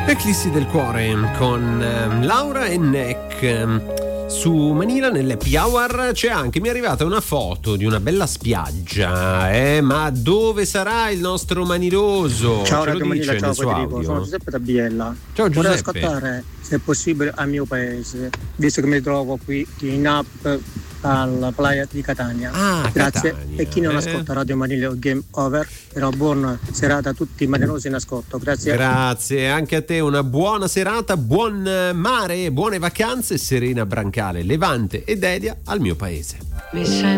Eclissi del cuore con Laura e Neck. Su Manila nell'Happy Hour c'è anche, mi è arrivata una foto di una bella spiaggia, ma dove sarà il nostro maniroso? Ciao Ce lo Radio Manila, dice ciao nel suo Federico, audio? sono Giuseppe da Biella. Ciao Vorrei Giuseppe. ascoltare, se è possibile, al mio paese, visto che mi trovo qui in app alla playa di Catania. Grazie. Catania, E chi non ascolta Radio Manila o Game Over, però buona serata a tutti i manirosi in ascolto. Grazie. Grazie, anche a te una buona serata, buon mare, buone vacanze, Serena Brancale, Levante ed Elia al mio paese.